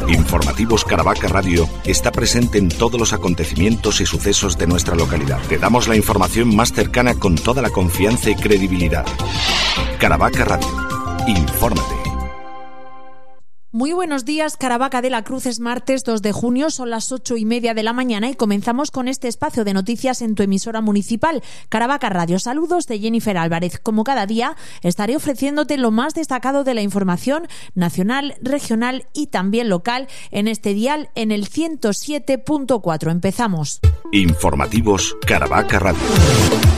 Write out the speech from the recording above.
Informativos Caravaca Radio está presente en todos los acontecimientos y sucesos de nuestra localidad. Te damos la información más cercana con toda la confianza y credibilidad. Caravaca Radio. Infórmate. Muy buenos días, Caravaca de la Cruz. Es martes 2 de junio, son las 8:30 de la mañana y comenzamos con este espacio de noticias en tu emisora municipal, Caravaca Radio. Saludos de Jennifer Álvarez. Como cada día, estaré ofreciéndote lo más destacado de la información nacional, regional y también local en este dial en el 107.4. Empezamos. Informativos Caravaca Radio.